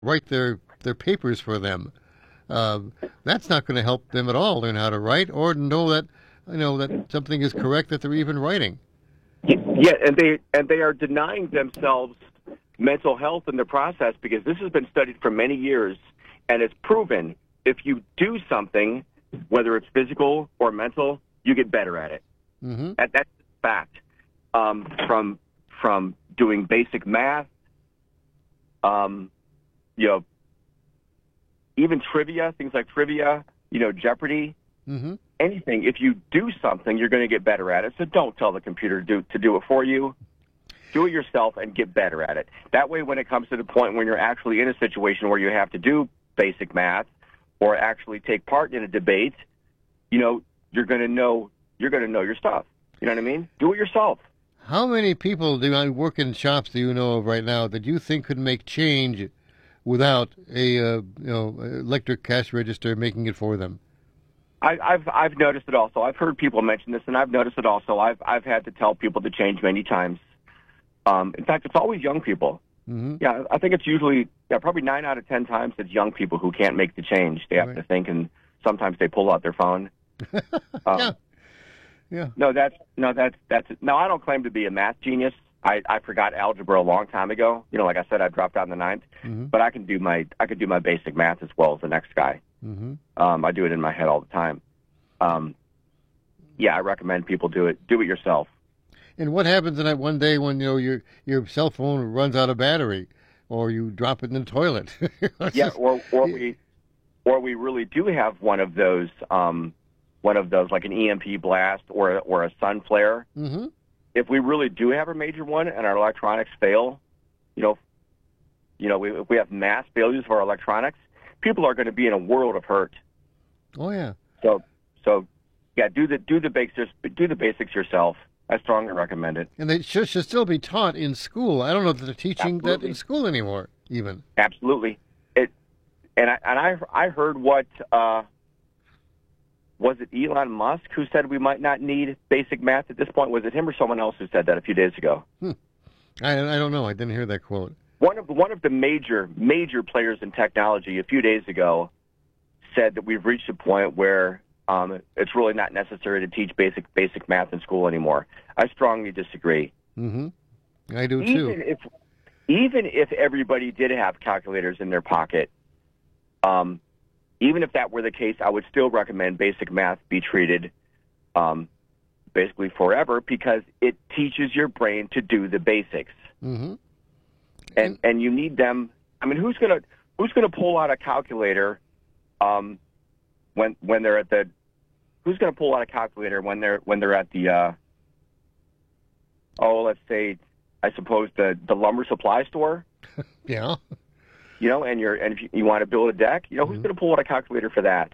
write their papers for them. Uh, that's not going to help them at all learn how to write or know that that something is correct that they're even writing. Yeah, and they are denying themselves mental health in the process because this has been studied for many years, and it's proven if you do something, whether it's physical or mental, you get better at it. Mm-hmm. That's a fact. From doing basic math, you know, even trivia, things like trivia, Jeopardy, Mm-hmm. anything. If you do something, you're going to get better at it. So don't tell the computer to do it for you. Do it yourself and get better at it. That way, when it comes to the point when you're actually in a situation where you have to do basic math or actually take part in a debate, you're going to know your stuff. You know what I mean? Do it yourself. How many people do I work in shops do you know of right now that you think could make change without a electric cash register making it for them? I've noticed it also. I've heard people mention this, and I've noticed it also. I've had to tell people to change many times. In fact, it's always young people. Mm-hmm. Yeah, I think it's usually probably 9 out of 10 times it's young people who can't make the change. They have Right. to think, and sometimes they pull out their phone. Yeah. Yeah. No, that's no. I don't claim to be a math genius. I forgot algebra a long time ago. Like I said, I dropped out in the ninth, Mm-hmm. but I could do my basic math as well as the next guy. Mm-hmm. I do it in my head all the time. Yeah, I recommend people do it. Do it yourself. And what happens in that one day when your cell phone runs out of battery, or you drop it in the toilet? Yeah, or we really do have one of those like an EMP blast or a sun flare. Mm-hmm. If we really do have a major one and our electronics fail, if we have mass failures of our electronics, people are going to be in a world of hurt. Oh yeah. So yeah, do the basics yourself. I strongly recommend it. And they should still be taught in school. I don't know if they're teaching that in school anymore, even. Absolutely. I heard what was it Elon Musk who said we might not need basic math at this point? Was it him or someone else who said that a few days ago? I don't know. I didn't hear that quote. One of the major players in technology a few days ago said that we've reached a point where it's really not necessary to teach basic math in school anymore. I strongly disagree. Mm-hmm. I do too. Even if everybody did have calculators in their pocket, even if that were the case, I would still recommend basic math be treated basically forever because it teaches your brain to do the basics. Mm-hmm. And you need them. I mean, who's gonna pull out a calculator when they're at the who's gonna pull out a calculator when they're at the let's say I suppose the lumber supply store. Yeah. And if you want to build a deck, who's going to pull out a calculator for that?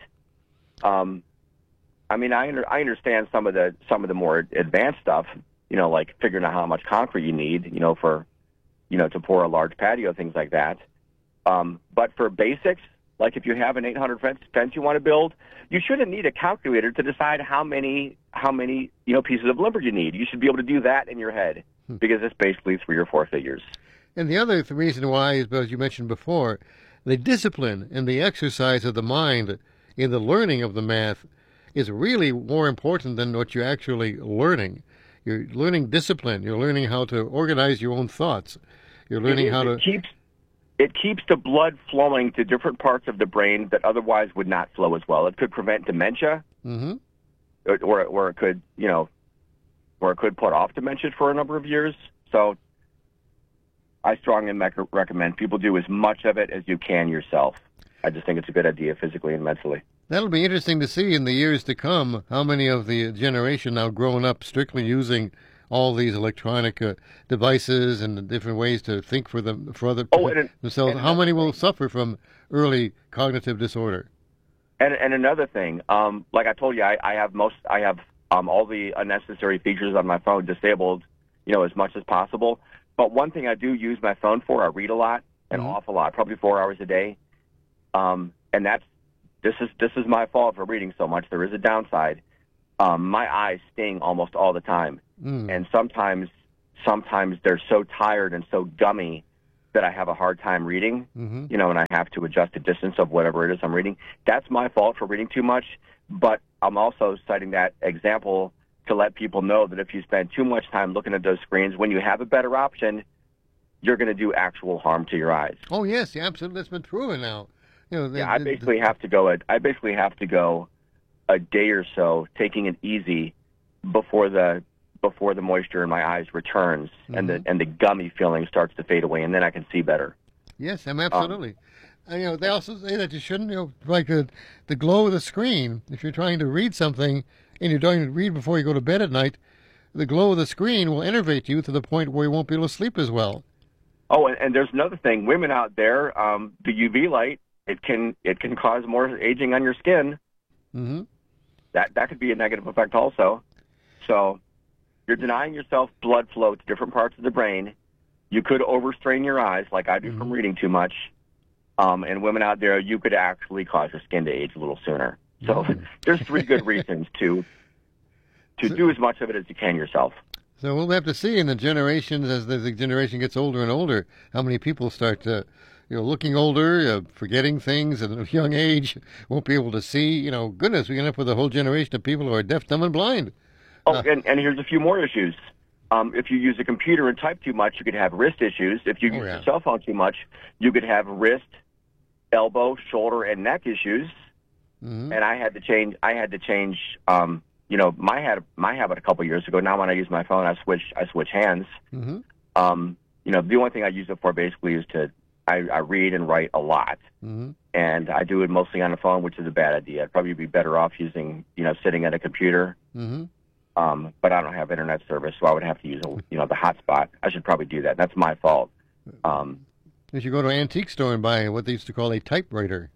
I mean, I understand some of the more advanced stuff, like figuring out how much concrete you need, for, to pour a large patio, things like that. But for basics, like if you have an 800 fence you want to build, you shouldn't need a calculator to decide how many pieces of lumber you need. You should be able to do that in your head because it's basically 3 or 4 figures. And the other reason why is, as you mentioned before, the discipline and the exercise of the mind in the learning of the math is really more important than what you're actually learning. You're learning discipline. You're learning how to organize your own thoughts. You're learning how to... It keeps the blood flowing to different parts of the brain that otherwise would not flow as well. It could prevent dementia, Mm-hmm. or it could, or it could put off dementia for a number of years. So I strongly recommend people do as much of it as you can yourself. I just think it's a good idea physically and mentally. That'll be interesting to see in the years to come how many of the generation now grown up strictly using all these electronic devices and the different ways to think for themselves. How many will suffer from early cognitive disorder? And another thing, like I told you, I have all the unnecessary features on my phone disabled, as much as possible. But one thing I do use my phone for, I read a lot, an awful lot, probably 4 hours a day. And this is my fault for reading so much. There is a downside. My eyes sting almost all the time. And sometimes they're so tired and so gummy that I have a hard time reading, Mm-hmm. and I have to adjust the distance of whatever it is I'm reading. That's my fault for reading too much, but I'm also citing that example to let people know that if you spend too much time looking at those screens, when you have a better option, you're going to do actual harm to your eyes. Oh yes, yeah, absolutely. That's been proven now. I basically have to go a day or so taking it easy before the moisture in my eyes returns, Mm-hmm. and the gummy feeling starts to fade away, and then I can see better. Yes, absolutely. They also say that you shouldn't, like the glow of the screen. If you're trying to read something and you're trying to read before you go to bed at night, the glow of the screen will enervate you to the point where you won't be able to sleep as well. Oh, and there's another thing. Women out there, the UV light, it can cause more aging on your skin. Mm-hmm. That could be a negative effect also. So you're denying yourself blood flow to different parts of the brain. You could overstrain your eyes, like I do from reading too much. And women out there, you could actually cause your skin to age a little sooner. So there's 3 good reasons to do as much of it as you can yourself. So we'll have to see in the generations, as the generation gets older and older, how many people start looking older, forgetting things at a young age, won't be able to see. Goodness, we end up with a whole generation of people who are deaf, dumb, and blind. Oh, and here's a few more issues. If you use a computer and type too much, you could have wrist issues. If you use a cell phone too much, you could have wrist, elbow, shoulder, and neck issues. Mm-hmm. And I had to change. My habit a couple of years ago. Now when I use my phone, I switch hands. Mm-hmm. The only thing I use it for basically is I read and write a lot. Mm-hmm. And I do it mostly on the phone, which is a bad idea. I'd probably be better off sitting at a computer. Mm-hmm. But I don't have internet service, so I would have to use the hotspot. I should probably do that. That's my fault. You should go to an antique store and buy what they used to call a typewriter.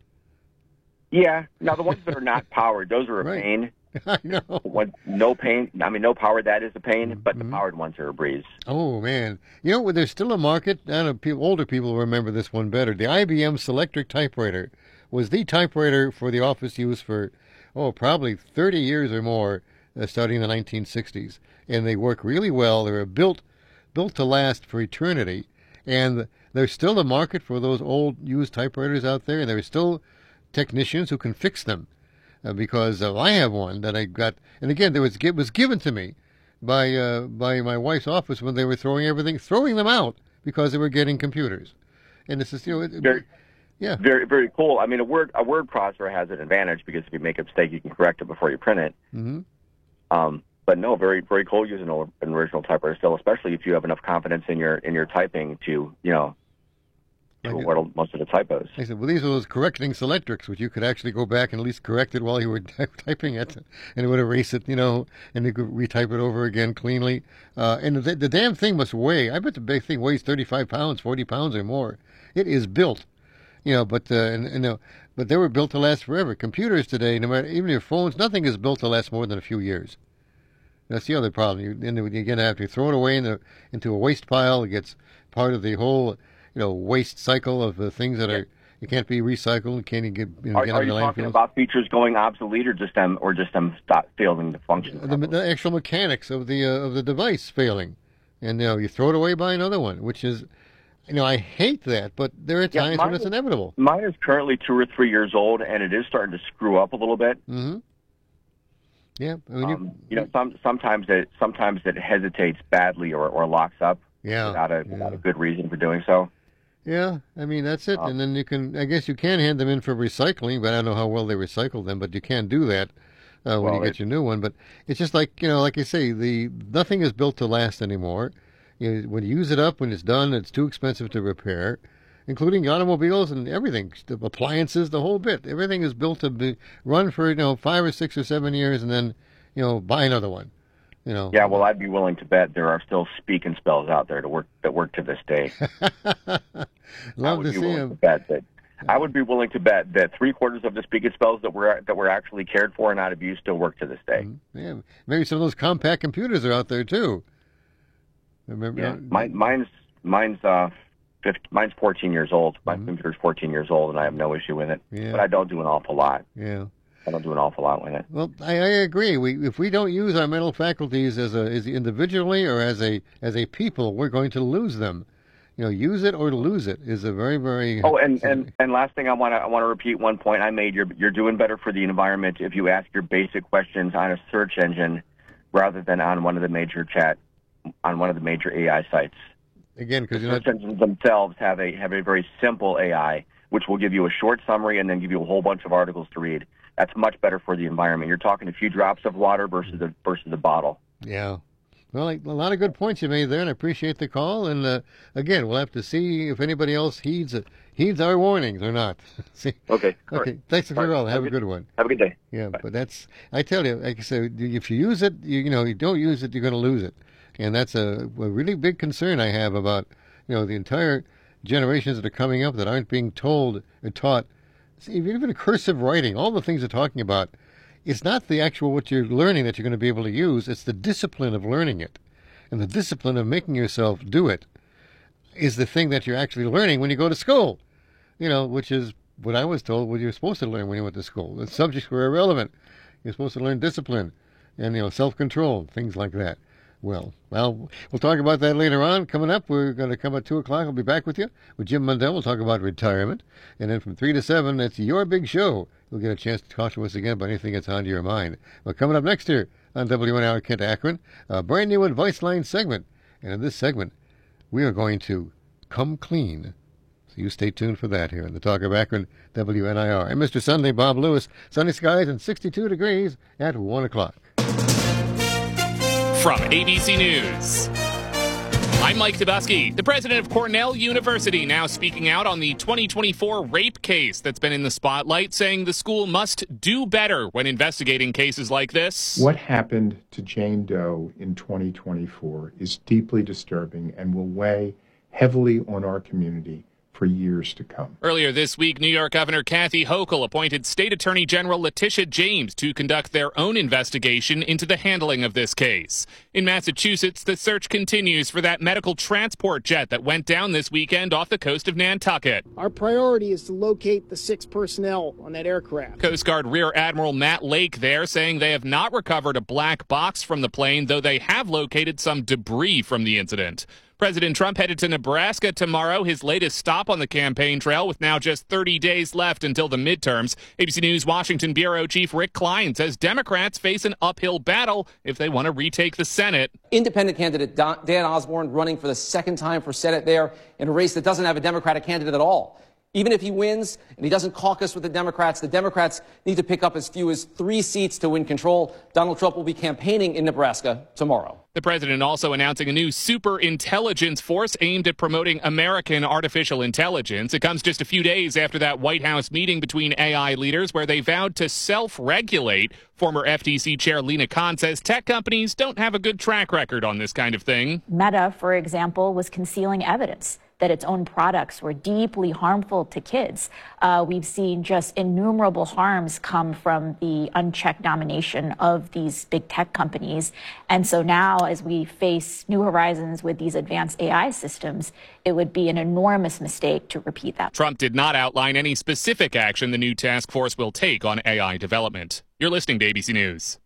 Yeah. Now the ones that are not powered, those are a Right. pain. I know. No power, that is a pain, but the powered ones are a breeze. Oh, man. There's still a market. I don't know, older people will remember this one better. The IBM Selectric typewriter was the typewriter for the office use for, probably 30 years or more, starting in the 1960s. And they work really well. They were built to last for eternity. And there's still a market for those old used typewriters out there, and there are still technicians who can fix them. Because I have one that I got, and again, it was given to me by my wife's office when they were throwing them out because they were getting computers, and it's just Very, yeah, very, very cool. I mean, a word processor has an advantage because if you make a mistake, you can correct it before you print it. Mm-hmm. But no, very, very cool using an original typewriter still, especially if you have enough confidence in your typing to to avoid most of the typos. I said, well, these are those correcting selectrics, which you could actually go back and at least correct it while you were typing it, and it would erase it, and you could retype it over again cleanly. And the damn thing must weigh. I bet the big thing weighs 35 pounds, 40 pounds or more. It is built, but but they were built to last forever. Computers today, no matter, even your phones, nothing is built to last more than a few years. That's the other problem. You're going to have to throw it away into a waste pile. It gets part of the whole waste cycle of things that you can't be recycled. Can't get Are out of you the talking landfills. about features going obsolete, or just them stop failing to function? The actual mechanics of the device failing, and you throw it away by another one, which is, I hate that, but there are times when it's inevitable. Mine is currently 2 or 3 years old, and it is starting to screw up a little bit. Mm-hmm. Yeah, I mean, sometimes it hesitates badly or locks up without a good reason for doing so. Yeah, I mean, that's it. And then I guess you can hand them in for recycling, but I don't know how well they recycle them, but you can do that when you get your new one. But it's just like, like you say, nothing is built to last anymore. When you use it up, when it's done, it's too expensive to repair, including automobiles and everything, the appliances, the whole bit. Everything is built to run for, 5 or 6 or 7 years and then, buy another one. Yeah, well, I'd be willing to bet there are still speak and spells out there that work to this day. Love to see them. I would be willing to bet that 3/4 of the speak and spells that were actually cared for and not abused still work to this day. Yeah, maybe some of those compact computers are out there too. Remember? Yeah, mine's 14 years old. My computer's 14 years old, and I have no issue with it. Yeah. But I don't do an awful lot. Yeah. I don't do an awful lot with it. Well, I agree. If we don't use our mental faculties as individually or as a people, we're going to lose them. use it or lose it is a very, very. Oh, and last thing I want to repeat one point I made. You're doing better for the environment if you ask your basic questions on a search engine rather than on one of the major AI sites. Again, because search engines themselves have a very simple AI, which will give you a short summary and then give you a whole bunch of articles to read. That's much better for the environment. You're talking a few drops of water versus a bottle. Yeah. Well, a lot of good points you made there, and I appreciate the call. And again, we'll have to see if anybody else heeds our warnings or not. See? Okay. Okay. Thanks for all. Have a good one. Have a good day. Yeah, Bye. But I tell you, like I said, if you use it, you don't use it, you're going to lose it, and that's a really big concern I have about the entire generations that are coming up that aren't being told or taught. See, even cursive writing, all the things they're talking about. It's not the actual what you're learning that you're going to be able to use. It's the discipline of learning it. And the discipline of making yourself do it is the thing that you're actually learning when you go to school, which is what I was told what you're supposed to learn when you went to school. The subjects were irrelevant. You're supposed to learn discipline and, self-control, things like that. Well, we'll talk about that later on. Coming up, we're going to come at 2 o'clock. I'll be back with you with Jim Mundell. We'll talk about retirement. And then from 3 to 7, it's your big show. You'll get a chance to talk to us again about anything that's on your mind. But coming up next here on WNR Kent Akron, a brand new advice line segment. And in this segment, we are going to come clean. So you stay tuned for that here in the Talk of Akron, WNIR. And Mr. Sunday, Bob Lewis, sunny skies and 62 degrees at 1 o'clock. From ABC News, I'm Mike Dubusky. The president of Cornell University now speaking out on the 2024 rape case that's been in the spotlight, saying the school must do better when investigating cases like this. What happened to Jane Doe in 2024 is deeply disturbing and will weigh heavily on our community for years to come. Earlier this week, New York Governor Kathy Hochul appointed State Attorney General Letitia James to conduct their own investigation into the handling of this case. In Massachusetts, the search continues for that medical transport jet that went down this weekend off the coast of Nantucket. Our priority is to locate the 6 personnel on that aircraft. Coast Guard Rear Admiral Matt Lake there saying they have not recovered a black box from the plane, though they have located some debris from the incident. President Trump headed to Nebraska tomorrow, his latest stop on the campaign trail, with now just 30 days left until the midterms. ABC News Washington Bureau Chief Rick Klein says Democrats face an uphill battle if they want to retake the Senate. Independent candidate Dan Osborne running for the second time for Senate there in a race that doesn't have a Democratic candidate at all. Even if he wins and he doesn't caucus with the Democrats need to pick up as few as 3 seats to win control. Donald Trump will be campaigning in Nebraska tomorrow. The president also announcing a new super intelligence force aimed at promoting American artificial intelligence. It comes just a few days after that White House meeting between AI leaders where they vowed to self-regulate. Former FTC Chair Lina Khan says tech companies don't have a good track record on this kind of thing. Meta, for example, was concealing evidence that its own products were deeply harmful to kids. We've seen just innumerable harms come from the unchecked domination of these big tech companies. And so now, as we face new horizons with these advanced AI systems, it would be an enormous mistake to repeat that. Trump did not outline any specific action the new task force will take on AI development. You're listening to ABC News.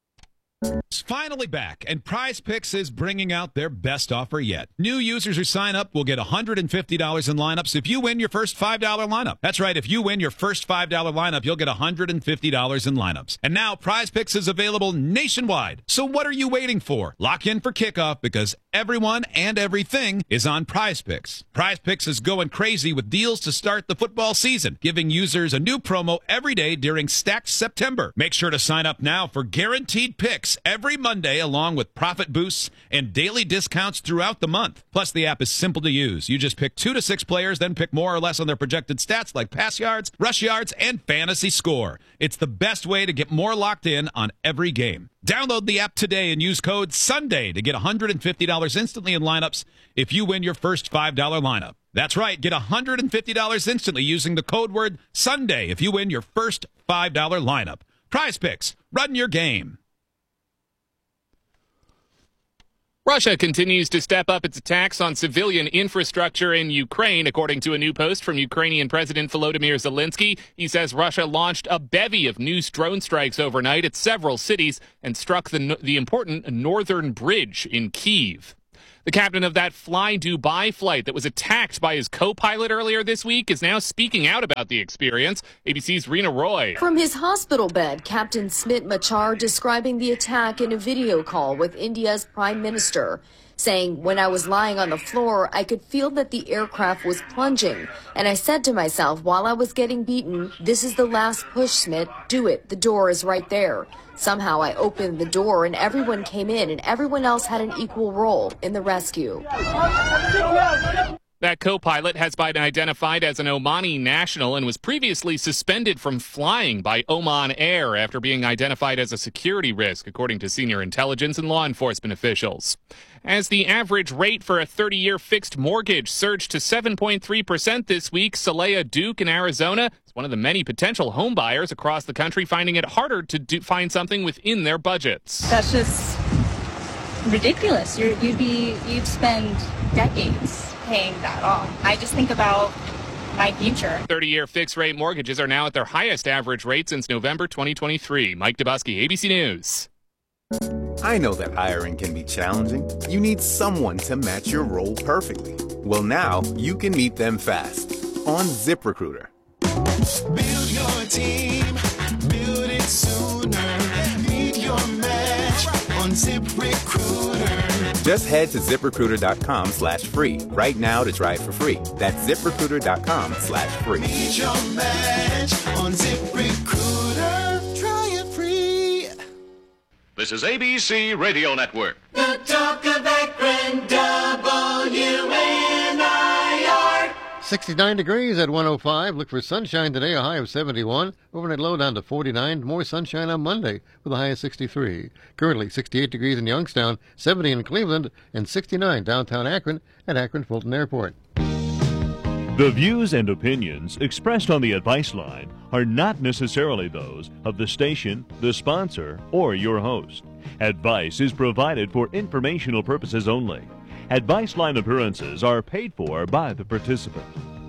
It's finally back, and Prize Picks is bringing out their best offer yet. New users who sign up will get $150 in lineups if you win your first $5 lineup. That's right, if you win your first $5 lineup, you'll get $150 in lineups. And now Prize Picks is available nationwide. So what are you waiting for? Lock in for kickoff because everyone and everything is on Prize Picks. Prize Picks is going crazy with deals to start the football season, giving users a new promo every day during Stacked September. Make sure to sign up now for guaranteed picks every Monday, along with profit boosts and daily discounts throughout the month. Plus, the app is simple to use. You just pick 2 to 6 players, then pick more or less on their projected stats like pass yards, rush yards, and fantasy score. It's the best way to get more locked in on every game. Download the app today and use code SUNDAY to get $150 instantly in lineups if you win your first $5 lineup. That's right, get $150 instantly using the code word SUNDAY if you win your first $5 lineup. Prize Picks, run your game. Russia continues to step up its attacks on civilian infrastructure in Ukraine, according to a new post from Ukrainian President Volodymyr Zelensky. He says Russia launched a bevy of new drone strikes overnight at several cities and struck the important northern bridge in Kyiv. The captain of that Fly Dubai flight that was attacked by his co-pilot earlier this week is now speaking out about the experience. ABC's Rena Roy. From his hospital bed, Captain Smit Machar describing the attack in a video call with India's Prime Minister, saying, "When I was lying on the floor, I could feel that the aircraft was plunging. And I said to myself while I was getting beaten, this is the last push, Smit. Do it. The door is right there." Somehow I opened the door and everyone came in and everyone else had an equal role in the rescue. That co-pilot has been identified as an Omani national and was previously suspended from flying by Oman Air after being identified as a security risk, according to senior intelligence and law enforcement officials. As the average rate for a 30-year fixed mortgage surged to 7.3% this week, Saleha Duke in Arizona is one of the many potential home buyers across the country finding it harder to find something within their budgets. That's just ridiculous. You'd spend decades paying that off. I just think about my future. 30-year fixed-rate mortgages are now at their highest average rate since November 2023. Mike Dubusky, ABC News. I know that hiring can be challenging. You need someone to match your role perfectly. Well, now you can meet them fast on ZipRecruiter. Build your team, build it sooner. Meet your match on ZipRecruiter. Just head to ZipRecruiter.com/free right now to try it for free. That's ZipRecruiter.com/free. Meet your match on ZipRecruiter. Try it free. This is ABC Radio Network. The talk of Akron, WNIR. 69 degrees at 105. Look for sunshine today, a high of 71. Overnight low down to 49. More sunshine on Monday with a high of 63. Currently 68 degrees in Youngstown, 70 in Cleveland, and 69 downtown Akron at Akron Fulton Airport. The views and opinions expressed on the Advice Line are not necessarily those of the station, the sponsor, or your host. Advice is provided for informational purposes only. Advice Line appearances are paid for by the participant.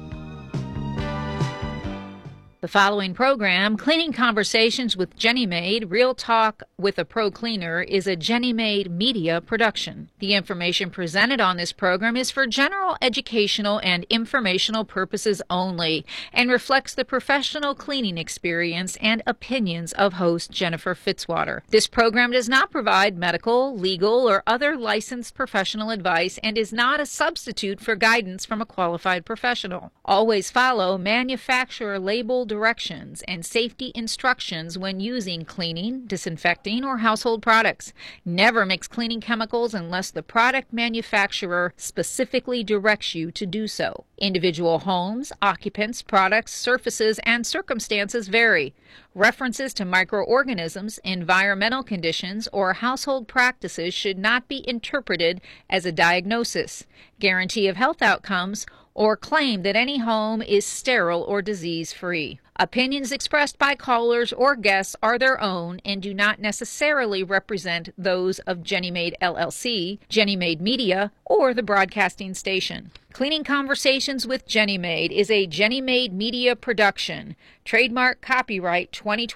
The following program, Cleaning Conversations with Jenny Maid, Real Talk with a Pro Cleaner, is a Jenny Maid media production. The information presented on this program is for general educational and informational purposes only and reflects the professional cleaning experience and opinions of host Jennifer Fitzwater. This program does not provide medical, legal, or other licensed professional advice and is not a substitute for guidance from a qualified professional. Always follow manufacturer label directions and safety instructions when using cleaning, disinfecting, or household products. Never mix cleaning chemicals unless the product manufacturer specifically directs you to do so. Individual homes, occupants, products, surfaces, and circumstances vary. References to microorganisms, environmental conditions, or household practices should not be interpreted as a diagnosis, guarantee of health outcomes, or claim that any home is sterile or disease-free. Opinions expressed by callers or guests are their own and do not necessarily represent those of Jenny Maid LLC, Jenny Maid Media, or the broadcasting station. Cleaning Conversations with Jenny Maid is a Jenny Maid Media production. Trademark copyright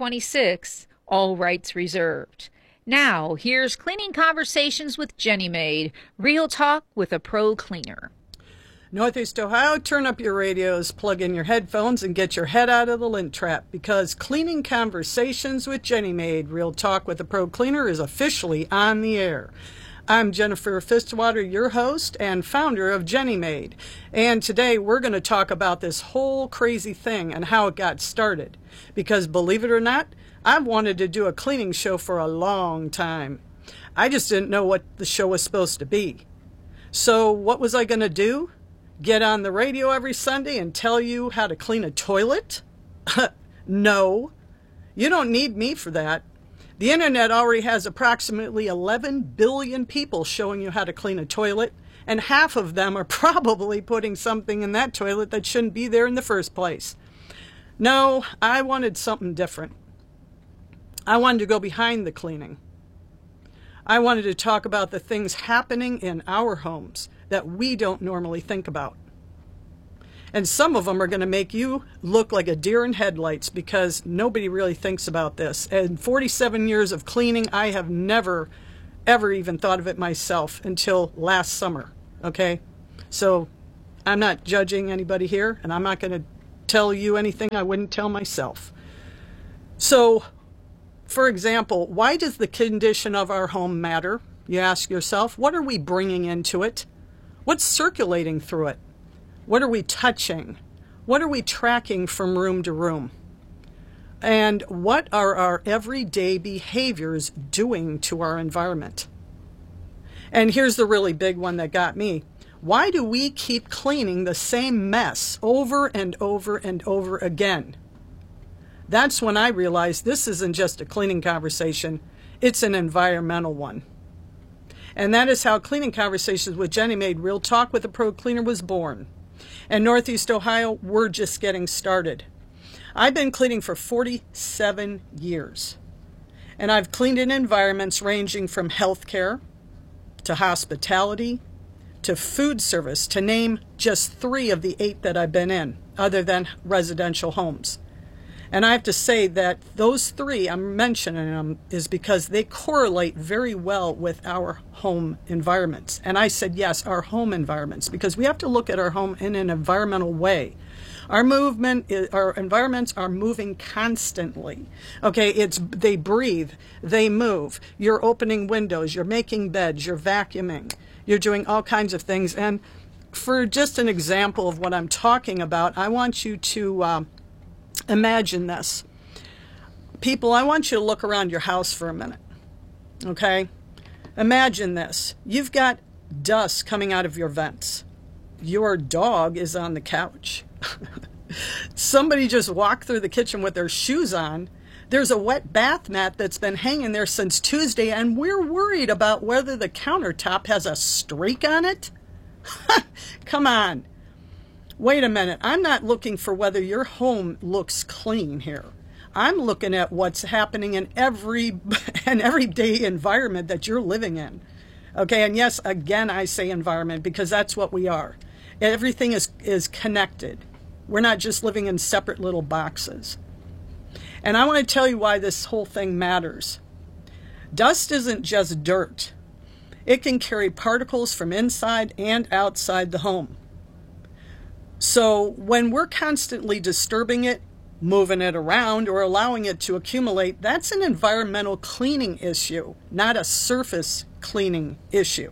2026, all rights reserved. Now, here's Cleaning Conversations with Jenny Maid, Real Talk with a Pro Cleaner. Northeast Ohio, turn up your radios, plug in your headphones, and get your head out of the lint trap, because Cleaning Conversations with Jenny Maid, Real Talk with a Pro Cleaner, is officially on the air. I'm Jennifer Fitzwater, your host and founder of Jenny Maid, and today we're going to talk about this whole crazy thing and how it got started, because believe it or not, I've wanted to do a cleaning show for a long time. I just didn't know what the show was supposed to be. So what was I going to do? Get on the radio every Sunday and tell you how to clean a toilet? No. You don't need me for that. The internet already has approximately 11 billion people showing you how to clean a toilet, and half of them are probably putting something in that toilet that shouldn't be there in the first place. No, I wanted something different. I wanted to go behind the cleaning. I wanted to talk about the things happening in our homes that we don't normally think about. And some of them are going to make you look like a deer in headlights, because nobody really thinks about this. In 47 years of cleaning, I have never, ever even thought of it myself until last summer, okay? So I'm not judging anybody here, and I'm not going to tell you anything I wouldn't tell myself. So, for example, why does the condition of our home matter? You ask yourself, what are we bringing into it? What's circulating through it? What are we touching? What are we tracking from room to room? And what are our everyday behaviors doing to our environment? And here's the really big one that got me. Why do we keep cleaning the same mess over and over and over again? That's when I realized this isn't just a cleaning conversation, it's an environmental one. And that is how Cleaning Conversations with Jenny Maid, Real Talk with a Pro Cleaner, was born. And Northeast Ohio, we're just getting started. I've been cleaning for 47 years. And I've cleaned in environments ranging from healthcare to hospitality to food service, to name just 3 of the 8 that I've been in, other than residential homes. And I have to say that those 3, I'm mentioning them, is because they correlate very well with our home environments. And I said, yes, our home environments, because we have to look at our home in an environmental way. Our environments are moving constantly. Okay, they breathe, they move. You're opening windows, you're making beds, you're vacuuming, you're doing all kinds of things. And for just an example of what I'm talking about, I want you to imagine this. People, I want you to look around your house for a minute. Okay? Imagine this. You've got dust coming out of your vents. Your dog is on the couch. Somebody just walked through the kitchen with their shoes on. There's a wet bath mat that's been hanging there since Tuesday, and we're worried about whether the countertop has a streak on it? Come on. Wait a minute. I'm not looking for whether your home looks clean here. I'm looking at what's happening in an everyday environment that you're living in. Okay, and yes, again, I say environment because that's what we are. Everything is connected. We're not just living in separate little boxes. And I want to tell you why this whole thing matters. Dust isn't just dirt. It can carry particles from inside and outside the home. So when we're constantly disturbing it, moving it around, or allowing it to accumulate, that's an environmental cleaning issue, not a surface cleaning issue.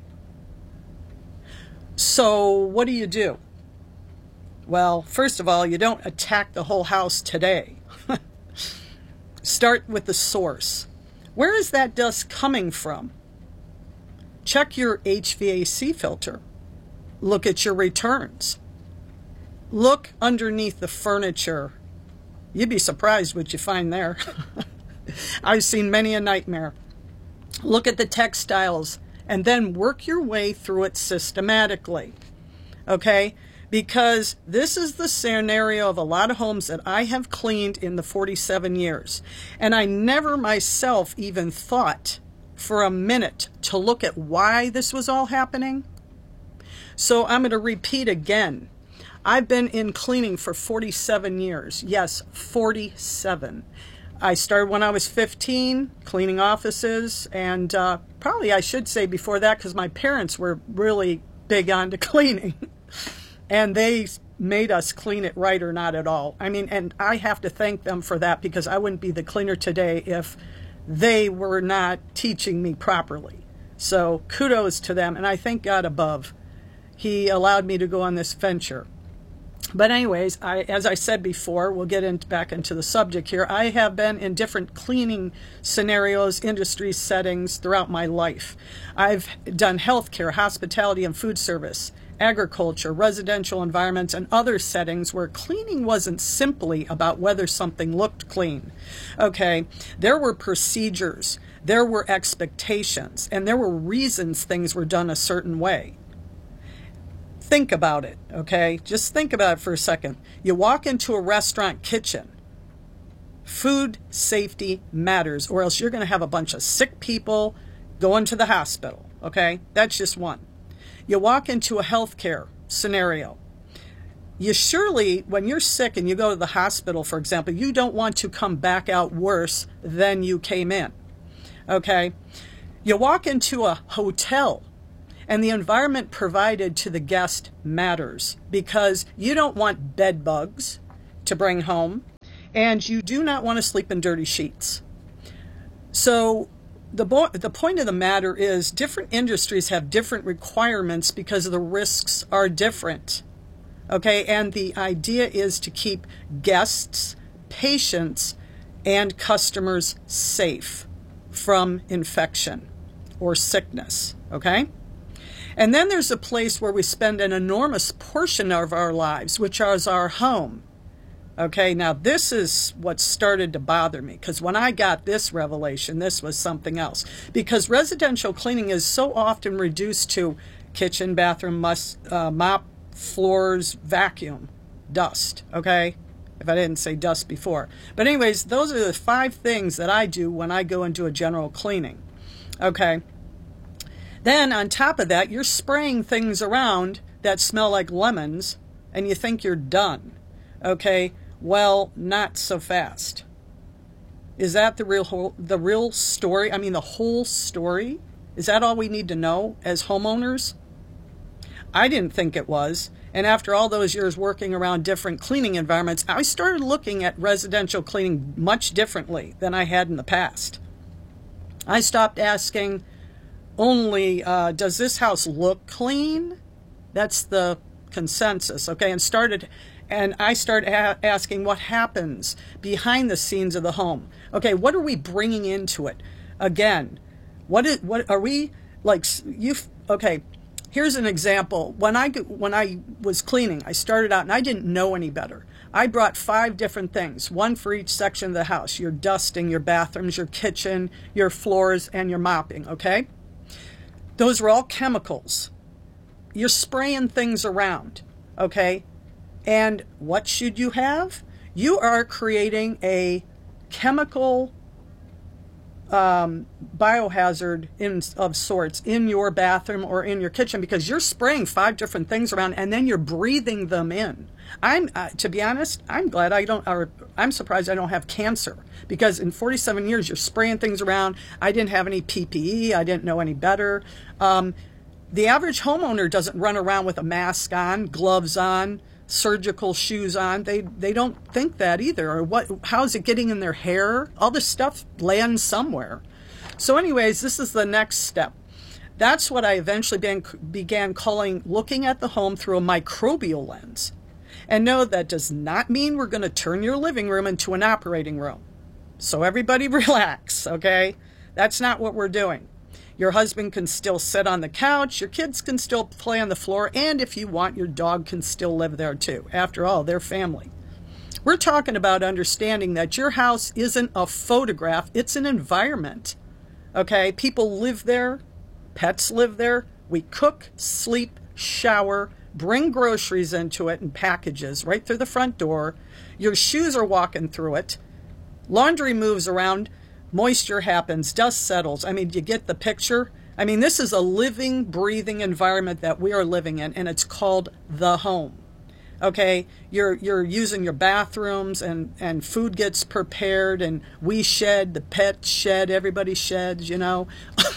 So what do? Well, first of all, you don't attack the whole house today. Start with the source. Where is that dust coming from? Check your HVAC filter. Look at your returns. Look underneath the furniture. You'd be surprised what you find there. I've seen many a nightmare. Look at the textiles and then work your way through it systematically. Okay? Because this is the scenario of a lot of homes that I have cleaned in the 47 years. And I never myself even thought for a minute to look at why this was all happening. So I'm going to repeat again. I've been in cleaning for 47 years. Yes, 47. I started when I was 15, cleaning offices, and probably I should say before that because my parents were really big on to cleaning. And they made us clean it right or not at all. I mean, and I have to thank them for that because I wouldn't be the cleaner today if they were not teaching me properly. So kudos to them, and I thank God above. He allowed me to go on this venture. But anyways, as I said before, we'll get back into the subject here. I have been in different cleaning scenarios, industry settings throughout my life. I've done healthcare, hospitality, and food service, agriculture, residential environments, and other settings where cleaning wasn't simply about whether something looked clean. Okay, there were procedures, there were expectations, and there were reasons things were done a certain way. Think about it, okay? Just think about it for a second. You walk into a restaurant kitchen. Food safety matters, or else you're going to have a bunch of sick people going to the hospital, okay? That's just one. You walk into a healthcare scenario. You surely, when you're sick and you go to the hospital, for example, you don't want to come back out worse than you came in, okay? You walk into a hotel, and the environment provided to the guest matters because you don't want bed bugs to bring home, and you do not want to sleep in dirty sheets. So the point of the matter is different industries have different requirements because the risks are different. Okay, and the idea is to keep guests, patients, and customers safe from infection or sickness. Okay? And then there's a place where we spend an enormous portion of our lives, which is our home. Okay, now this is what started to bother me, because when I got this revelation, this was something else. Because residential cleaning is so often reduced to kitchen, bathroom, mop, floors, vacuum, dust, okay? If I didn't say dust before. But anyways, those are the 5 things that I do when I go into a general cleaning, okay? Then on top of that, you're spraying things around that smell like lemons, and you think you're done, okay? Well, not so fast. Is that the real story? I mean, the whole story? Is that all we need to know as homeowners? I didn't think it was. And after all those years working around different cleaning environments, I started looking at residential cleaning much differently than I had in the past. I stopped asking only, does this house look clean? That's the consensus, okay? And I started asking what happens behind the scenes of the home. Okay, what are we bringing into it? Again, what are we like? Okay, here's an example. When I was cleaning, I started out and I didn't know any better. I brought 5 different things, one for each section of the house: your dusting, your bathrooms, your kitchen, your floors, and your mopping. Okay, those were all chemicals. You're spraying things around. Okay. And what should you have? You are creating a chemical biohazard of sorts in your bathroom or in your kitchen, because you're spraying 5 different things around and then you're breathing them in. To be honest, I'm glad I'm surprised I don't have cancer, because in 47 years you're spraying things around. I didn't have any PPE. I didn't know any better. The average homeowner doesn't run around with a mask on, gloves on, surgical shoes on. They don't think that either. Or how's it getting in their hair? All this stuff lands somewhere. So anyways, this is the next step. That's what I eventually began calling looking at the home through a microbial lens. And no, that does not mean we're going to turn your living room into an operating room. So everybody relax, okay? That's not what we're doing. Your husband can still sit on the couch, your kids can still play on the floor, and if you want, your dog can still live there too. After all, they're family. We're talking about understanding that your house isn't a photograph, it's an environment. Okay, people live there, pets live there, we cook, sleep, shower, bring groceries into it in packages right through the front door. Your shoes are walking through it. Laundry moves around. Moisture happens, dust settles. I mean, you get the picture? I mean, this is a living, breathing environment that we are living in, and it's called the home. Okay, you're using your bathrooms, and food gets prepared, and we shed, the pets shed, everybody sheds, you know.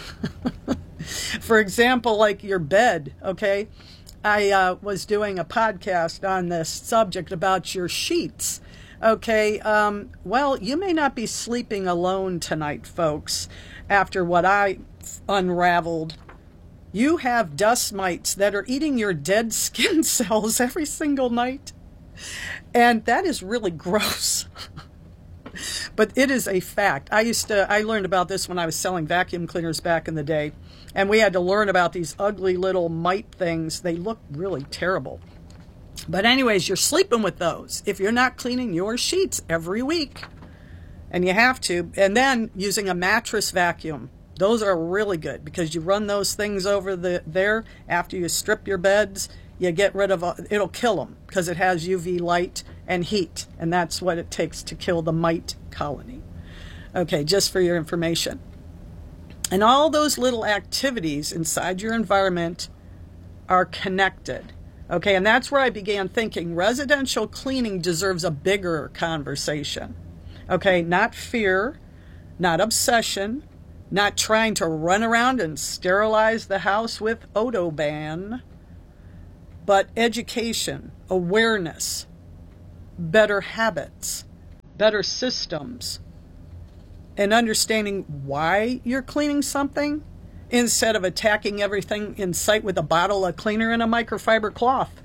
For example, like your bed, okay? I was doing a podcast on this subject about your sheets. Okay, well, you may not be sleeping alone tonight, folks, after what I unraveled. You have dust mites that are eating your dead skin cells every single night. And that is really gross. But it is a fact. I learned about this when I was selling vacuum cleaners back in the day. And we had to learn about these ugly little mite things. They look really terrible. But anyways, you're sleeping with those if you're not cleaning your sheets every week. And you have to. And then using a mattress vacuum. Those are really good because you run those things over there after you strip your beds. You get rid of it'll kill them because it has UV light and heat. And that's what it takes to kill the mite colony. Okay, just for your information. And all those little activities inside your environment are connected. Okay, and that's where I began thinking residential cleaning deserves a bigger conversation. Okay, not fear, not obsession, not trying to run around and sterilize the house with Odoban, but education, awareness, better habits, better systems, and understanding why you're cleaning something instead of attacking everything in sight with a bottle of cleaner and a microfiber cloth.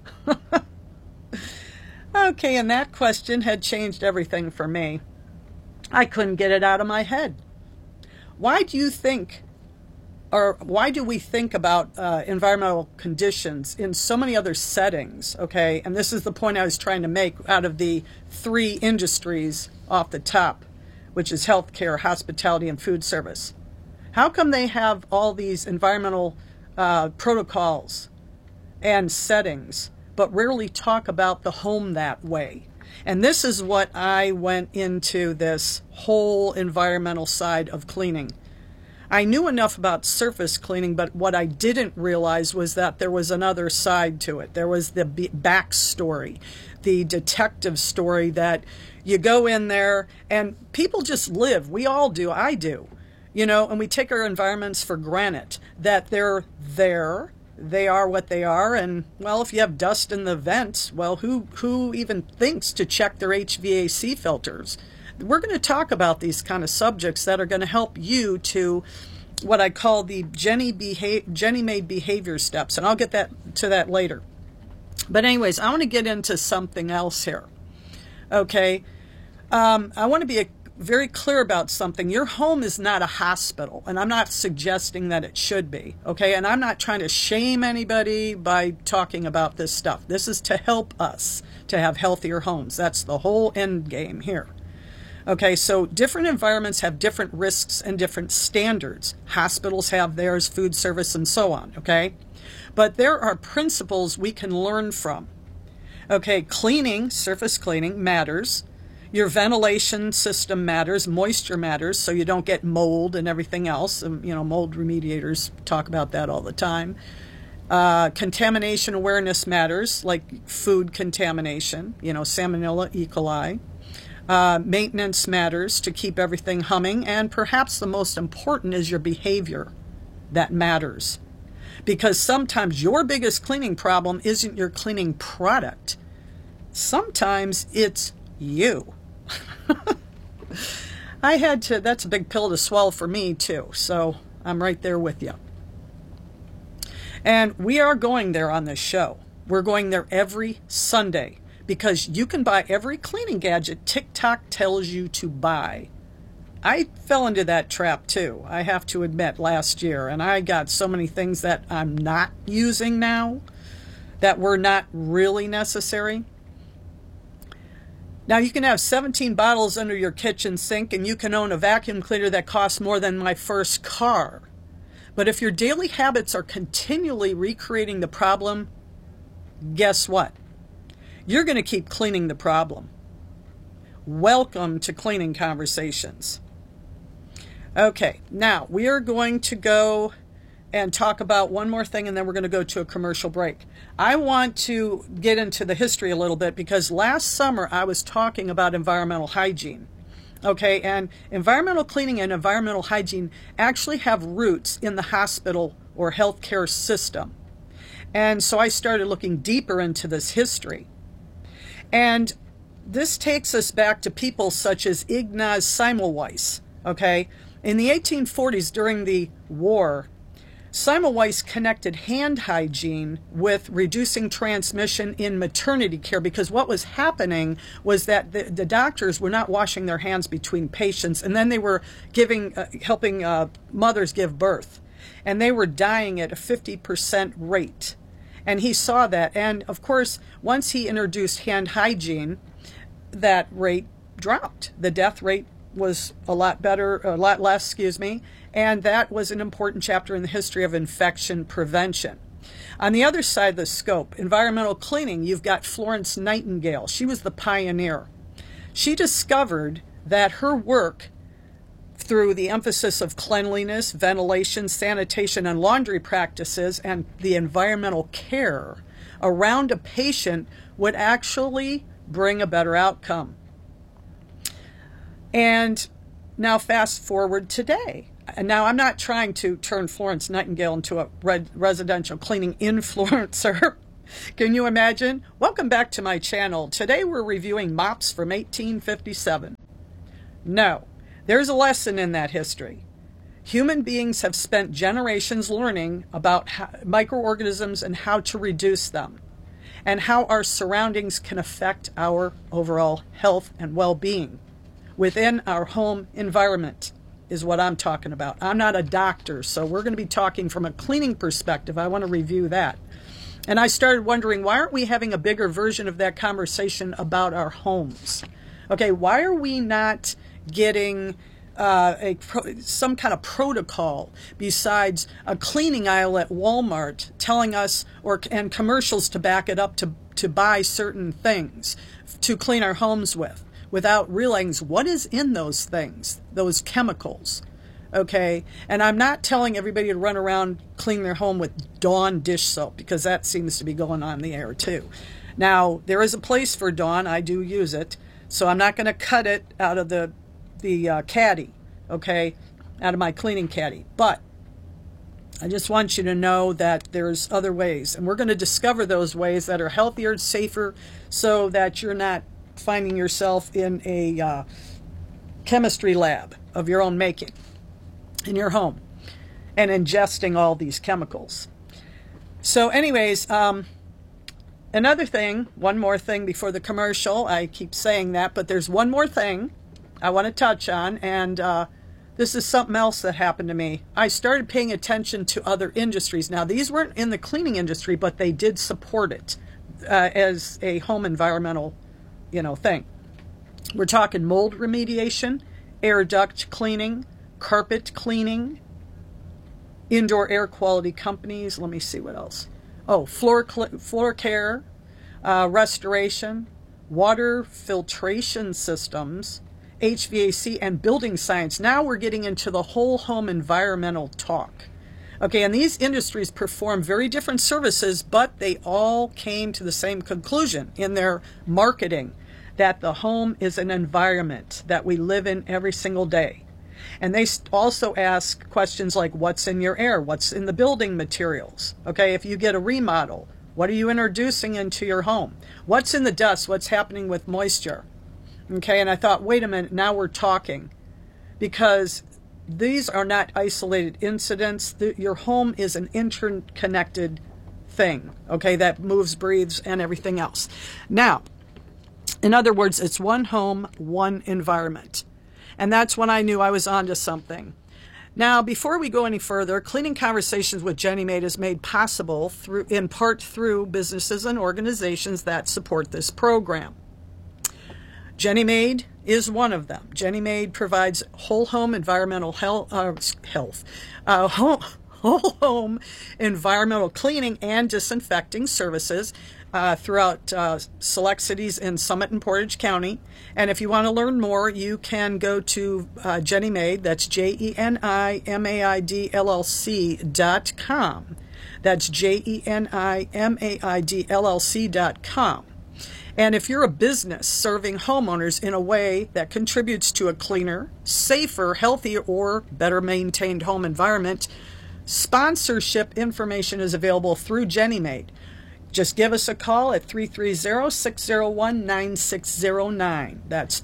Okay, and that question had changed everything for me. I couldn't get it out of my head. Why do you think, or why do we think about environmental conditions in so many other settings, okay? And this is the point I was trying to make out of the 3 industries off the top, which is healthcare, hospitality, and food service. How come they have all these environmental protocols and settings, but rarely talk about the home that way? And this is what I went into this whole environmental side of cleaning. I knew enough about surface cleaning, but what I didn't realize was that there was another side to it. There was the backstory, the detective story that you go in there and people just live. We all do. I do. You know, and we take our environments for granted that they're there. They are what they are, and, well, if you have dust in the vents, well, who even thinks to check their HVAC filters? We're going to talk about these kind of subjects that are going to help you to what I call the Jenny Made behavior steps, and I'll get to that later. But anyways, I want to get into something else here, okay? I want to be very clear about something. Your home is not a hospital, and I'm not suggesting that it should be, okay? And I'm not trying to shame anybody by talking about this stuff. This is to help us to have healthier homes. That's the whole end game here. Okay, so different environments have different risks and different standards. Hospitals have theirs, food service, and so on, okay? But there are principles we can learn from. Okay, cleaning, surface cleaning matters. Your ventilation system matters, moisture matters, so you don't get mold and everything else. Mold remediators talk about that all the time. Contamination awareness matters, like food contamination, Salmonella, E. coli. Maintenance matters to keep everything humming, and perhaps the most important is your behavior. That matters. Because sometimes your biggest cleaning problem isn't your cleaning product. Sometimes it's you. That's a big pill to swallow for me too, so I'm right there with you. And we are going there on this show. We're going there every Sunday because you can buy every cleaning gadget TikTok tells you to buy. I fell into that trap too, I have to admit, last year, and I got so many things that I'm not using now that were not really necessary. Now, you can have 17 bottles under your kitchen sink, and you can own a vacuum cleaner that costs more than my first car. But if your daily habits are continually recreating the problem, guess what? You're going to keep cleaning the problem. Welcome to Cleaning Conversations. Okay, now we are going to go and talk about one more thing, and then we're going to go to a commercial break. I want to get into the history a little bit because last summer I was talking about environmental hygiene. Okay, and environmental cleaning and environmental hygiene actually have roots in the hospital or healthcare system. And so I started looking deeper into this history. And this takes us back to people such as Ignaz Semmelweis. Okay, in the 1840s during the war, Semmelweis connected hand hygiene with reducing transmission in maternity care because what was happening was that the doctors were not washing their hands between patients, and then they were helping mothers give birth, and they were dying at a 50% rate. And he saw that, and of course, once he introduced hand hygiene, that rate dropped. The death rate was a lot less, and that was an important chapter in the history of infection prevention. On the other side of the scope, environmental cleaning, you've got Florence Nightingale. She was the pioneer. She discovered that her work through the emphasis of cleanliness, ventilation, sanitation, and laundry practices, and the environmental care around a patient would actually bring a better outcome. And now fast forward today. And now I'm not trying to turn Florence Nightingale into a residential cleaning influencer. Can you imagine? Welcome back to my channel. Today we're reviewing mops from 1857. No, there's a lesson in that history. Human beings have spent generations learning about microorganisms and how to reduce them, and how our surroundings can affect our overall health and well-being within our home environment is what I'm talking about. I'm not a doctor, so we're going to be talking from a cleaning perspective. I want to review that. And I started wondering, why aren't we having a bigger version of that conversation about our homes? Okay, why are we not getting some kind of protocol besides a cleaning aisle at Walmart telling us, and commercials to back it up, to buy certain things to clean our homes with, without realizing what is in those things, those chemicals? Okay, and I'm not telling everybody to run around clean their home with Dawn dish soap, because that seems to be going on the air too. Now, there is a place for Dawn. I do use it, so I'm not going to cut it out of the caddy, okay, out of my cleaning caddy. But I just want you to know that there's other ways, and we're going to discover those ways that are healthier, safer, so that you're not finding yourself in a chemistry lab of your own making in your home and ingesting all these chemicals. So anyways, another thing, one more thing before the commercial. I keep saying that, but there's one more thing I want to touch on, and this is something else that happened to me. I started paying attention to other industries. Now, these weren't in the cleaning industry, but they did support it as a home environmental, thing. We're talking mold remediation, air duct cleaning, carpet cleaning, indoor air quality companies. Let me see what else. Oh, floor care, restoration, water filtration systems, HVAC, and building science. Now we're getting into the whole home environmental talk. Okay, and these industries perform very different services, but they all came to the same conclusion in their marketing, that the home is an environment that we live in every single day. And they also ask questions like, what's in your air? What's in the building materials? Okay, if you get a remodel, what are you introducing into your home? What's in the dust? What's happening with moisture? Okay, and I thought, wait a minute, now we're talking. Because these are not isolated incidents. Your home is an interconnected thing, okay, that moves, breathes, and everything else. Now, in other words, it's one home, one environment. And that's when I knew I was onto something. Now, before we go any further, Cleaning Conversations with Jenny Maid is made possible in part through businesses and organizations that support this program. Jenny Maid is one of them. Jenny Maid provides whole home environmental whole home environmental cleaning and disinfecting services throughout select cities in Summit and Portage County. And if you want to learn more, you can go to Jenny Maid, that's JENIMAIDLLC.com. That's JENIMAIDLLC.com. And if you're a business serving homeowners in a way that contributes to a cleaner, safer, healthier, or better maintained home environment, sponsorship information is available through Jenny Maid. Just give us a call at 330-601-9609. That's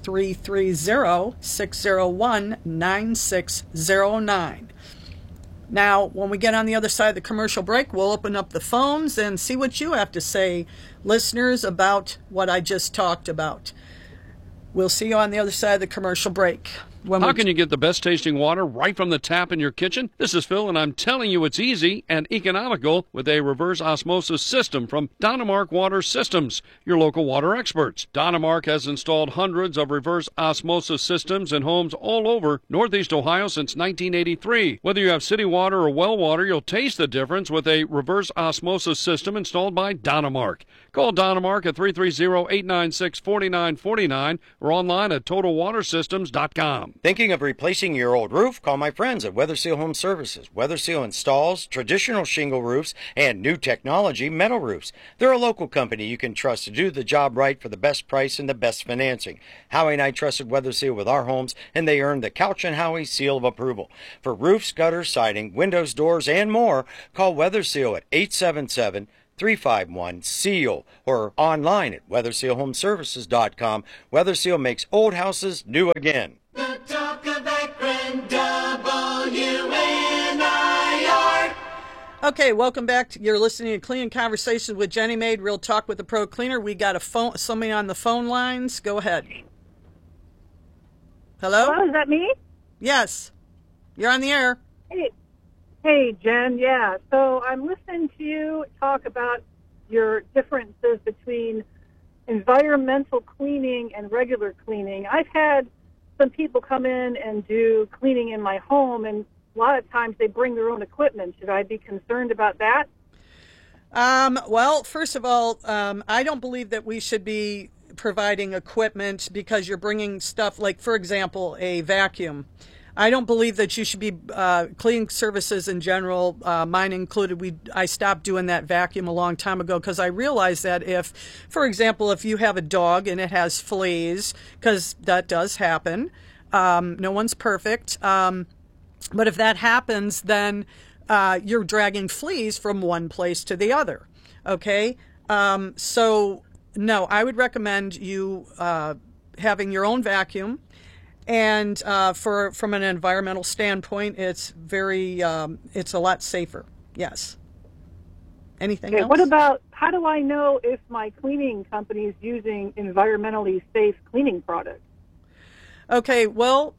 330-601-9609. Now, when we get on the other side of the commercial break, we'll open up the phones and see what you have to say, listeners, about what I just talked about. We'll see you on the other side of the commercial break. How can you get the best tasting water right from the tap in your kitchen? This is Phil, and I'm telling you it's easy and economical with a reverse osmosis system from Donemark Water Systems, your local water experts. Donemark has installed hundreds of reverse osmosis systems in homes all over Northeast Ohio since 1983. Whether you have city water or well water, you'll taste the difference with a reverse osmosis system installed by Donemark. Call Donemark at 330-896-4949 or online at TotalWaterSystems.com. home. Thinking of replacing your old roof? Call my friends at Weatherseal Home Services. Weatherseal installs traditional shingle roofs and new technology metal roofs. They're a local company you can trust to do the job right for the best price and the best financing. Howie and I trusted Weatherseal with our homes, and they earned the Couch and Howie seal of approval. For roofs, gutters, siding, windows, doors, and more, call Weatherseal at 877-351-SEAL or online at weathersealhomeservices.com. Weatherseal makes old houses new again. The talk of Akron, WNIR. Okay, welcome back. You're listening to Cleaning Conversations with Jenny Maid, Real Talk with the Pro Cleaner. We got somebody on the phone lines. Go ahead. Hello? Hello, is that me? Yes. You're on the air. Hey, Jen. Yeah, so I'm listening to you talk about your differences between environmental cleaning and regular cleaning. I've had some people come in and do cleaning in my home, and a lot of times they bring their own equipment. Should I be concerned about that? Well, first of all, I don't believe that we should be providing equipment because you're bringing stuff like, for example, a vacuum. I don't believe that you should be cleaning services in general, mine included. I stopped doing that vacuum a long time ago because I realized that if, for example, if you have a dog and it has fleas, because that does happen, no one's perfect, but if that happens, then you're dragging fleas from one place to the other, okay? So, no, I would recommend you having your own vacuum. And from an environmental standpoint, it's it's a lot safer. Yes. Anything else? What about, how do I know if my cleaning company is using environmentally safe cleaning products? Okay, well,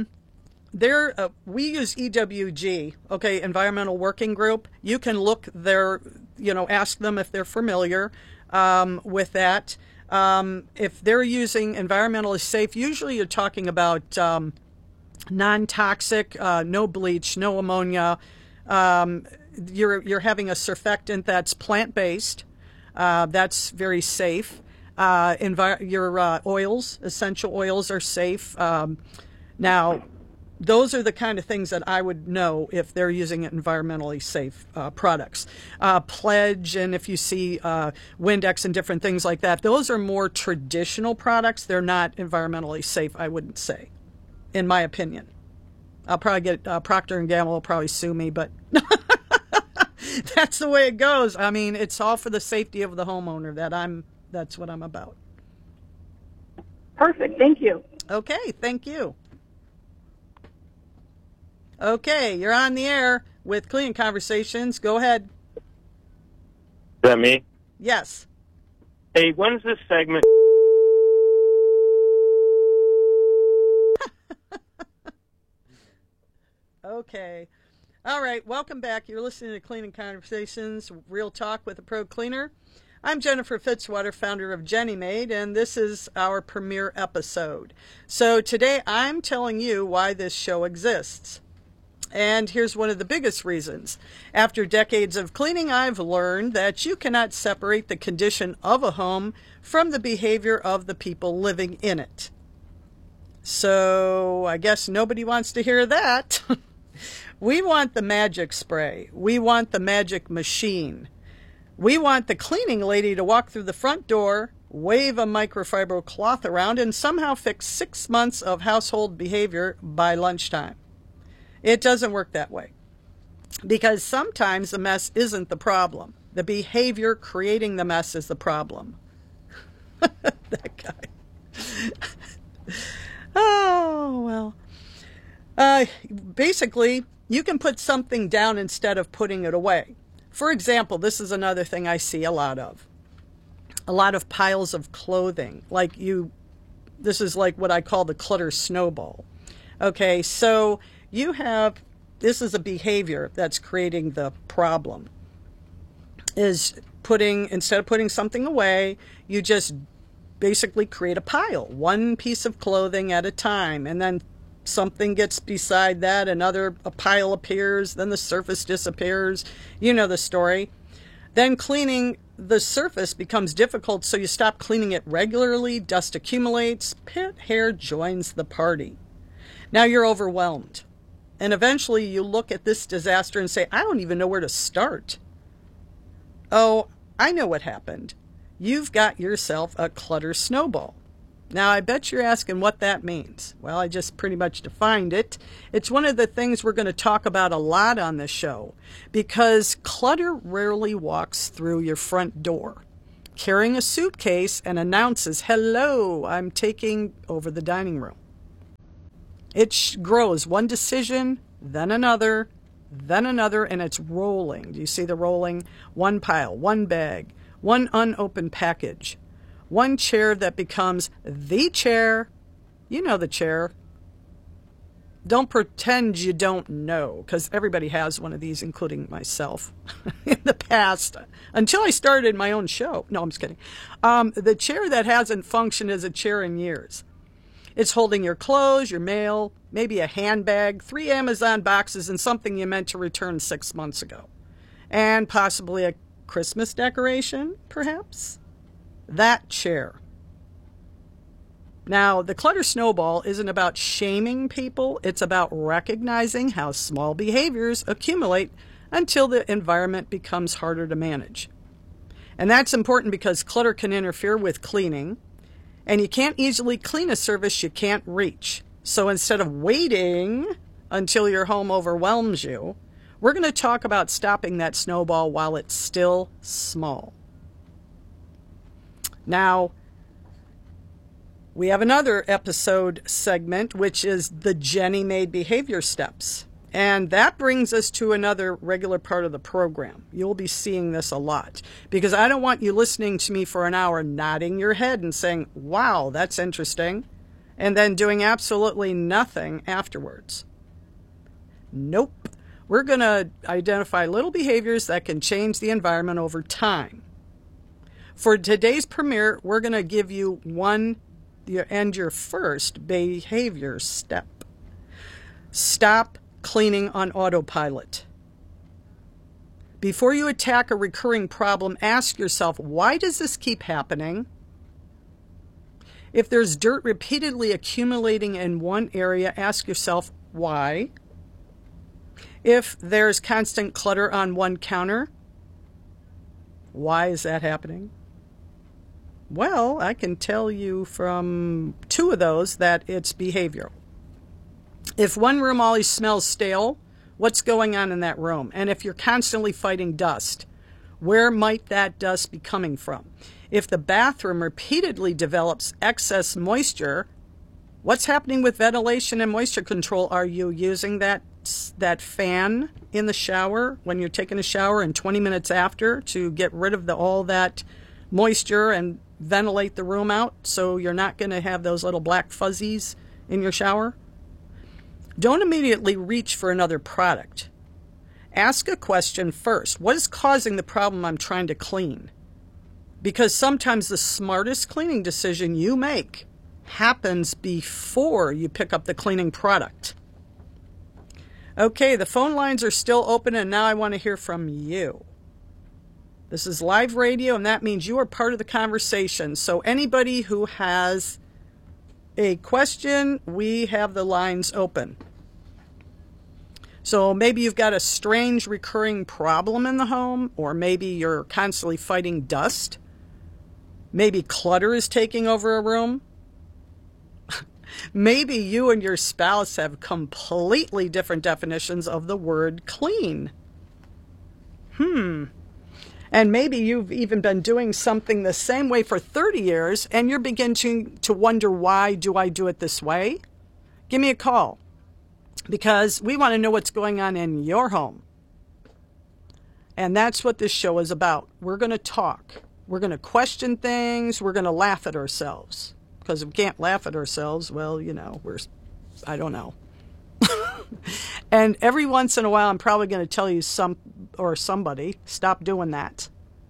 we use EWG, okay, Environmental Working Group. You can look there, ask them if they're familiar with that. If they're using environmentally safe, usually you're talking about non-toxic, no bleach, no ammonia. You're having a surfactant that's plant-based. That's very safe. Your oils, essential oils, are safe. Now, those are the kind of things that I would know if they're using environmentally safe products. Pledge, and if you see Windex and different things like that, those are more traditional products. They're not environmentally safe, I wouldn't say, in my opinion. I'll probably get Procter & Gamble will probably sue me, but that's the way it goes. I mean, it's all for the safety of the homeowner. That's what I'm about. Perfect. Thank you. Okay, thank you. Okay, you're on the air with Cleaning Conversations. Go ahead. Is that me? Yes. Hey, when's this segment? Okay. All right, welcome back. You're listening to Cleaning Conversations, Real Talk with a Pro Cleaner. I'm Jennifer Fitzwater, founder of Jenny Maid, and this is our premiere episode. So today I'm telling you why this show exists. And here's one of the biggest reasons. After decades of cleaning, I've learned that you cannot separate the condition of a home from the behavior of the people living in it. So I guess nobody wants to hear that. We want the magic spray. We want the magic machine. We want the cleaning lady to walk through the front door, wave a microfiber cloth around, and somehow fix 6 months of household behavior by lunchtime. It doesn't work that way, because sometimes the mess isn't the problem. The behavior creating the mess is the problem. That guy. Oh, well. Basically, you can put something down instead of putting it away. For example, this is another thing I see a lot of. A lot of piles of clothing. This is like what I call the clutter snowball. Okay, so this is a behavior that's creating the problem. Instead of putting something away, you just basically create a pile, one piece of clothing at a time, and then something gets beside that, a pile appears, then the surface disappears. You know the story. Then cleaning the surface becomes difficult, so you stop cleaning it regularly, dust accumulates, pet hair joins the party. Now you're overwhelmed. And eventually you look at this disaster and say, I don't even know where to start. Oh, I know what happened. You've got yourself a clutter snowball. Now, I bet you're asking what that means. Well, I just pretty much defined it. It's one of the things we're going to talk about a lot on this show because clutter rarely walks through your front door, carrying a suitcase and announces, hello, I'm taking over the dining room. It grows one decision, then another, and it's rolling. Do you see the rolling? One pile, one bag, one unopened package. One chair that becomes the chair. You know the chair. Don't pretend you don't know, because everybody has one of these, including myself, in the past, until I started my own show. No, I'm just kidding. The chair that hasn't functioned as a chair in years. It's holding your clothes, your mail, maybe a handbag, 3 Amazon boxes, and something you meant to return 6 months ago. And possibly a Christmas decoration, perhaps? That chair. Now, the clutter snowball isn't about shaming people. It's about recognizing how small behaviors accumulate until the environment becomes harder to manage. And that's important because clutter can interfere with cleaning, and you can't easily clean a surface you can't reach. So instead of waiting until your home overwhelms you, we're going to talk about stopping that snowball while it's still small. Now, we have another episode segment, which is the Jenny Made Behavior Steps. And that brings us to another regular part of the program. You'll be seeing this a lot because I don't want you listening to me for an hour nodding your head and saying, wow, that's interesting, and then doing absolutely nothing afterwards. Nope. We're going to identify little behaviors that can change the environment over time. For today's premiere, we're going to give you your first behavior step. Stop cleaning on autopilot. Before you attack a recurring problem, ask yourself, why does this keep happening? If there's dirt repeatedly accumulating in one area, ask yourself, why? If there's constant clutter on one counter, why is that happening? Well, I can tell you from 2 of those that it's behavioral. If one room always smells stale, what's going on in that room? And if you're constantly fighting dust, where might that dust be coming from? If the bathroom repeatedly develops excess moisture, what's happening with ventilation and moisture control? Are you using that fan in the shower when you're taking a shower and 20 minutes after to get rid of all that moisture and ventilate the room out so you're not going to have those little black fuzzies in your shower? Don't immediately reach for another product. Ask a question first. What is causing the problem I'm trying to clean? Because sometimes the smartest cleaning decision you make happens before you pick up the cleaning product. Okay, the phone lines are still open, and now I want to hear from you. This is live radio, and that means you are part of the conversation. So anybody who has a question, we have the lines open. So maybe you've got a strange recurring problem in the home, or maybe you're constantly fighting dust. Maybe clutter is taking over a room. Maybe you and your spouse have completely different definitions of the word clean. And maybe you've even been doing something the same way for 30 years and you're beginning to wonder, why do I do it this way? Give me a call because we want to know what's going on in your home. And that's what this show is about. We're going to talk. We're going to question things. We're going to laugh at ourselves. Because if we can't laugh at ourselves, well, I don't know. And every once in a while, I'm probably going to tell you somebody, stop doing that.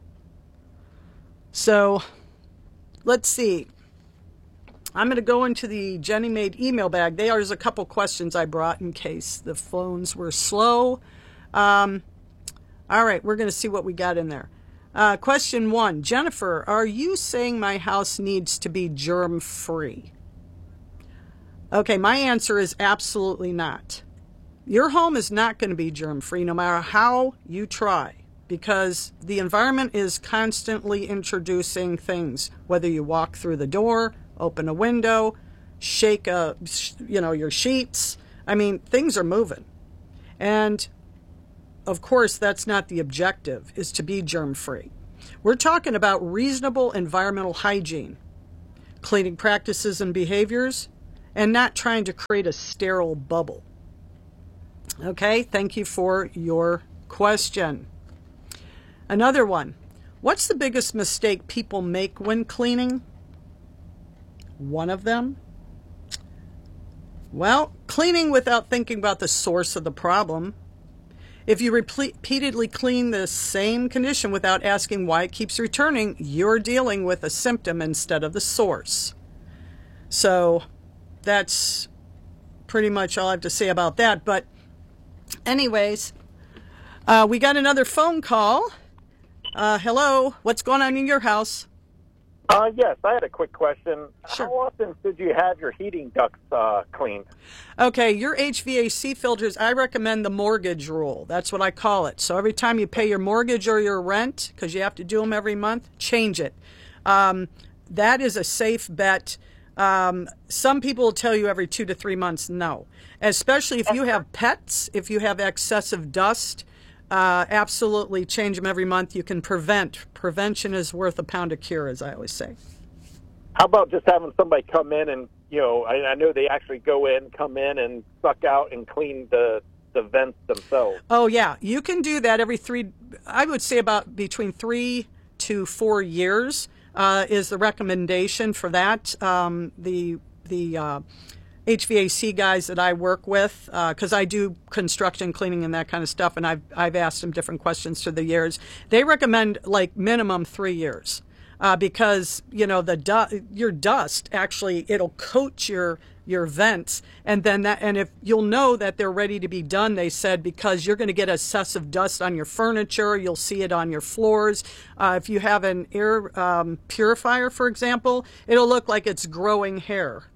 So, let's see. I'm going to go into the Jenny Made email bag. There's a couple questions I brought in case the phones were slow. All right, we're going to see what we got in there. Question 1. Jennifer, are you saying my house needs to be germ-free? Okay, my answer is absolutely not. Your home is not going to be germ-free no matter how you try, because the environment is constantly introducing things, whether you walk through the door, open a window, shake your sheets. I mean, things are moving. And of course, that's not the objective, is to be germ-free. We're talking about reasonable environmental hygiene, cleaning practices and behaviors, and not trying to create a sterile bubble. Okay, thank you for your question. Another one. What's the biggest mistake people make when cleaning? One of them? Well, cleaning without thinking about the source of the problem. If you repeatedly clean the same condition without asking why it keeps returning, you're dealing with a symptom instead of the source. So that's pretty much all I have to say about that. But anyways, we got another phone call. Hello, what's going on in your house? Yes, I had a quick question. Sure. How often did you have your heating ducts cleaned? Okay, your HVAC filters, I recommend the mortgage rule. That's what I call it. So every time you pay your mortgage or your rent, because you have to do them every month, change it. That is a safe bet. Some people will tell you every 2 to 3 months, no. Especially if you have pets, if you have excessive dust, absolutely change them every month. You can prevent. Prevention is worth a pound of cure, as I always say. How about just having somebody come in and, I know they actually come in and suck out and clean the vents themselves. Oh, yeah. You can do that I would say about between 3 to 4 years is the recommendation for that. The HVAC guys that I work with, because I do construction, cleaning, and that kind of stuff, and I've asked them different questions through the years. They recommend like minimum 3 years, because your dust actually it'll coat your vents, and then and if you'll know that they're ready to be done, they said, because you're going to get excessive dust on your furniture, you'll see it on your floors. If you have an air purifier, for example, it'll look like it's growing hair.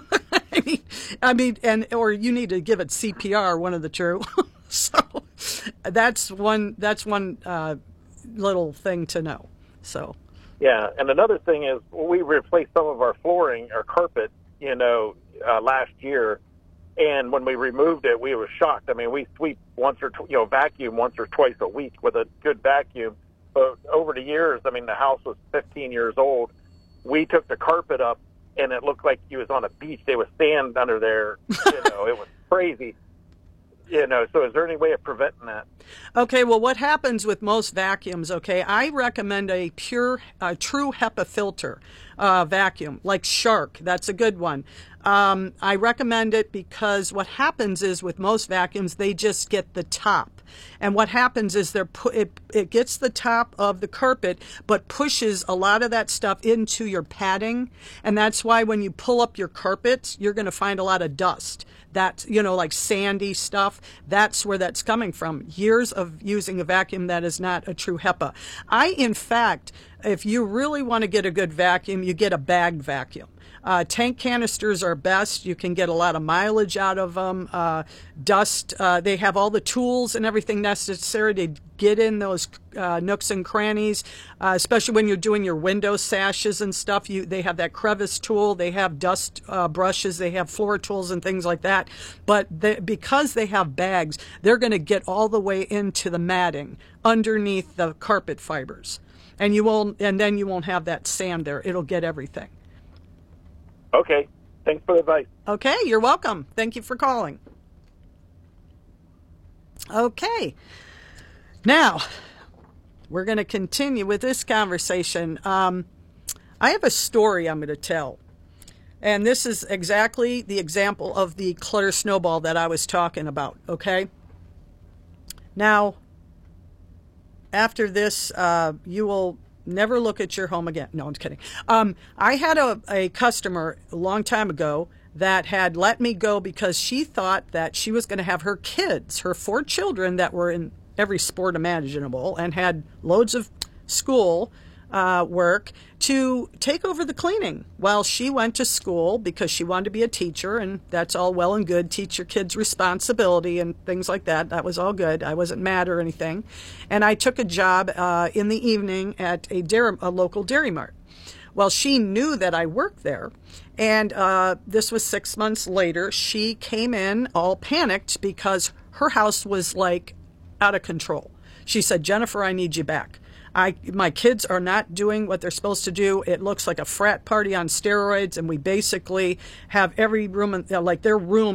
Or you need to give it CPR, one of the two. So that's one little thing to know. So yeah, and another thing is we replaced some of our flooring, our carpet, last year, and when we removed it, we were shocked. I mean, we sweep vacuum once or twice a week with a good vacuum. But over the years, I mean, the house was 15 years old. We took the carpet up, and it looked like you was on a beach. There was sand under there. It was crazy. So is there any way of preventing that? Okay, well, what happens with most vacuums, I recommend a true HEPA filter vacuum, like Shark. That's a good one. I recommend it because what happens is with most vacuums, they just get the top. And what happens is it gets the top of the carpet, but pushes a lot of that stuff into your padding. And that's why when you pull up your carpets, you're going to find a lot of dust. That, like sandy stuff, that's where that's coming from. Years of using a vacuum that is not a true HEPA. In fact, if you really want to get a good vacuum, you get a bagged vacuum. Tank canisters are best. You can get a lot of mileage out of them. Dust, they have all the tools and everything necessary to get in those nooks and crannies, especially when you're doing your window sashes and stuff. They have that crevice tool. They have dust brushes. They have floor tools and things like that. But because they have bags, they're going to get all the way into the matting underneath the carpet fibers. And then you won't have that sand there. It'll get everything. Okay. Thanks for the advice. Okay, you're welcome. Thank you for calling. Okay. Now, we're going to continue with this conversation. I have a story I'm going to tell. And this is exactly the example of the clutter snowball that I was talking about, okay? Now, after this, you will never look at your home again. No, I'm kidding. I had a customer a long time ago that had let me go because she thought that she was going to have her kids, her 4 children that were in every sport imaginable and had loads of school, work to take over the cleaning while she went to school because she wanted to be a teacher, and that's all well and good. Teach your kids responsibility and things like that. That was all good. I wasn't mad or anything. And I took a job in the evening at a local Dairy Mart. Well, she knew that I worked there, and this was 6 months later. She came in all panicked because her house was like out of control. She said, "Jennifer, I need you back. My kids are not doing what they're supposed to do. It looks like a frat party on steroids, and we basically have every room, like their room